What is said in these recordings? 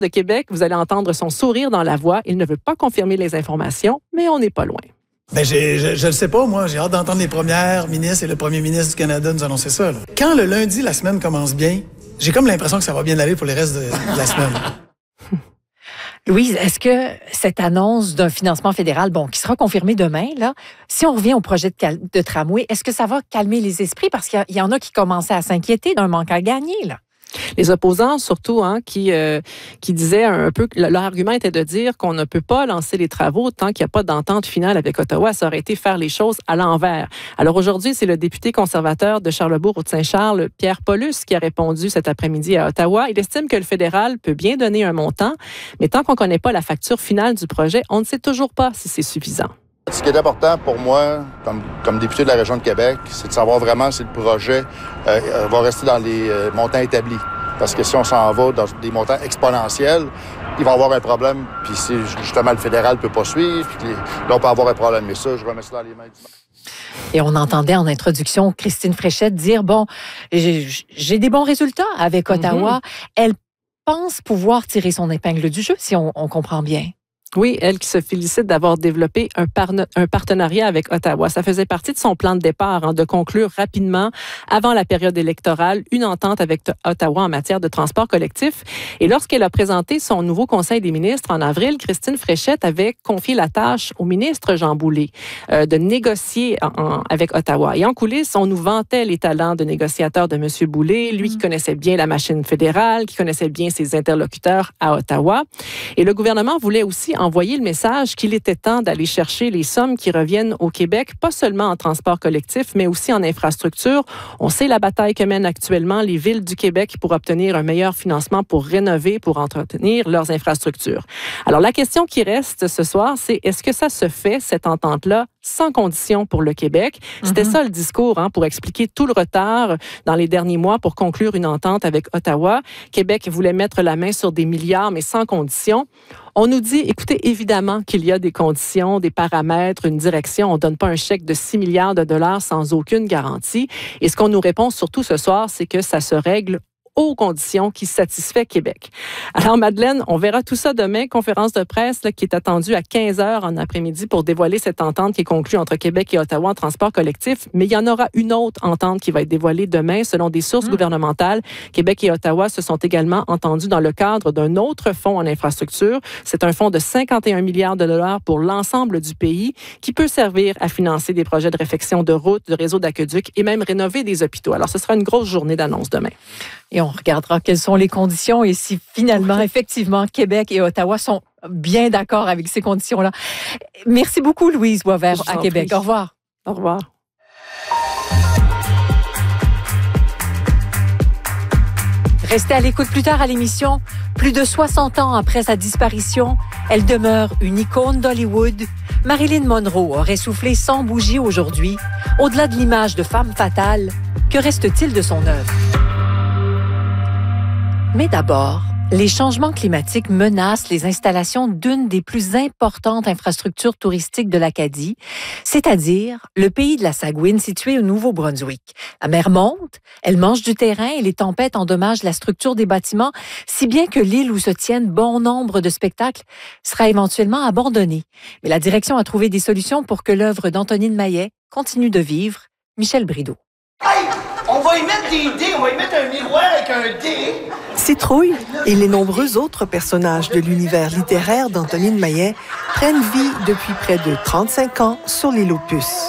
de Québec, vous allez entendre son sourire dans la voix. Il ne veut pas confirmer les informations, mais on n'est pas loin. Ben je le sais pas, moi. J'ai hâte d'entendre les premières ministres et le premier ministre du Canada nous annoncer ça. Là. Quand le lundi, la semaine commence bien, j'ai comme l'impression que ça va bien aller pour le reste de la semaine. Louise, est-ce que cette annonce d'un financement fédéral, qui sera confirmé demain, là, si on revient au projet de tramway, est-ce que ça va calmer les esprits? Parce qu'il y en a qui commençaient à s'inquiéter d'un manque à gagner, là. Les opposants, surtout, qui disaient un peu, leur argument était de dire qu'on ne peut pas lancer les travaux tant qu'il n'y a pas d'entente finale avec Ottawa. Ça aurait été faire les choses à l'envers. Alors aujourd'hui, c'est le député conservateur de Charlebourg-Haute-Saint-Charles, Pierre Paulus, qui a répondu cet après-midi à Ottawa. Il estime que le fédéral peut bien donner un montant, mais tant qu'on ne connaît pas la facture finale du projet, on ne sait toujours pas si c'est suffisant. Ce qui est important pour moi, comme député de la région de Québec, c'est de savoir vraiment si le projet va rester dans les montants établis. Parce que si on s'en va dans des montants exponentiels, il va y avoir un problème. Puis si justement le fédéral ne peut pas suivre, puis là, on peut avoir un problème. Mais ça, je remets ça dans les mains du... Et on entendait en introduction Christine Fréchette dire, j'ai des bons résultats avec Ottawa. Elle pense pouvoir tirer son épingle du jeu, si on comprend bien. Oui, elle qui se félicite d'avoir développé un partenariat avec Ottawa. Ça faisait partie de son plan de départ, de conclure rapidement, avant la période électorale, une entente avec Ottawa en matière de transport collectif. Et lorsqu'elle a présenté son nouveau Conseil des ministres en avril, Christine Fréchette avait confié la tâche au ministre Jean Boulet de négocier avec Ottawa. Et en coulisses, on nous vantait les talents de négociateur de M. Boulet, lui qui connaissait bien la machine fédérale, qui connaissait bien ses interlocuteurs à Ottawa. Et le gouvernement voulait aussi envoyer le message qu'il était temps d'aller chercher les sommes qui reviennent au Québec, pas seulement en transport collectif, mais aussi en infrastructure. On sait la bataille que mènent actuellement les villes du Québec pour obtenir un meilleur financement pour rénover, pour entretenir leurs infrastructures. Alors, la question qui reste ce soir, c'est est-ce que ça se fait, cette entente-là, sans condition pour le Québec? C'était ça le discours pour expliquer tout le retard dans les derniers mois pour conclure une entente avec Ottawa. Québec voulait mettre la main sur des milliards, mais sans condition. On nous dit, écoutez, évidemment qu'il y a des conditions, des paramètres, une direction. On ne donne pas un chèque de 6 milliards de dollars sans aucune garantie. Et ce qu'on nous répond surtout ce soir, c'est que ça se règle aux conditions qui satisfait Québec. Alors, Madeleine, on verra tout ça demain. Conférence de presse qui est attendue à 15h en après-midi pour dévoiler cette entente qui est conclue entre Québec et Ottawa en transport collectif. Mais il y en aura une autre entente qui va être dévoilée demain. Selon des sources gouvernementales, Québec et Ottawa se sont également entendus dans le cadre d'un autre fonds en infrastructure. C'est un fonds de 51 milliards de dollars pour l'ensemble du pays qui peut servir à financer des projets de réfection de routes, de réseaux d'aqueducs et même rénover des hôpitaux. Alors, ce sera une grosse journée d'annonce demain. Et on regardera quelles sont les conditions et si finalement, effectivement, Québec et Ottawa sont bien d'accord avec ces conditions-là. Merci beaucoup, Louise Boisvert, à Québec. Au revoir. Au revoir. Restez à l'écoute plus tard à l'émission. Plus de 60 ans après sa disparition, elle demeure une icône d'Hollywood. Marilyn Monroe aurait soufflé 100 bougies aujourd'hui. Au-delà de l'image de femme fatale, que reste-t-il de son œuvre? Mais d'abord, les changements climatiques menacent les installations d'une des plus importantes infrastructures touristiques de l'Acadie, c'est-à-dire le pays de la Saguine situé au Nouveau-Brunswick. La mer monte, elle mange du terrain et les tempêtes endommagent la structure des bâtiments, si bien que l'île où se tiennent bon nombre de spectacles sera éventuellement abandonnée. Mais la direction a trouvé des solutions pour que l'œuvre d'Antonine Maillet continue de vivre. Michel Brideau. Hey! On va y mettre des dés, on va y mettre un miroir avec un dé. Citrouille et les nombreux autres personnages de l'univers littéraire d'Antonine Maillet prennent vie depuis près de 35 ans sur l'île aux Puces.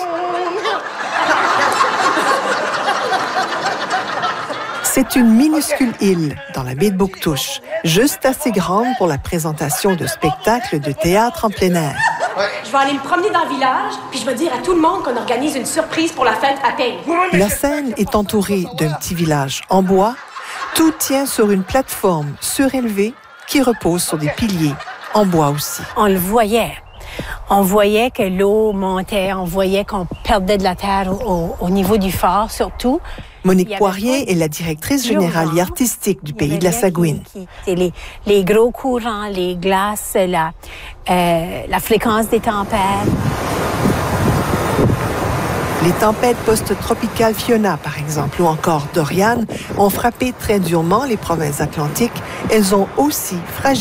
C'est une minuscule île dans la baie de Bouctouche, juste assez grande pour la présentation de spectacles de théâtre en plein air. Je vais aller me promener dans le village, puis je vais dire à tout le monde qu'on organise une surprise pour la fête à Payne. La scène est entourée d'un petit village en bois. Tout tient sur une plateforme surélevée qui repose sur des piliers en bois aussi. On le voyait. On voyait que l'eau montait, on voyait qu'on perdait de la terre au niveau du phare surtout. Monique Poirier est la directrice générale et artistique du pays de la Saguine. Les gros courants, les glaces, la fréquence des tempêtes. Les tempêtes post-tropicales Fiona, par exemple, ou encore Dorian, ont frappé très durement les provinces atlantiques. Elles ont aussi fragilisé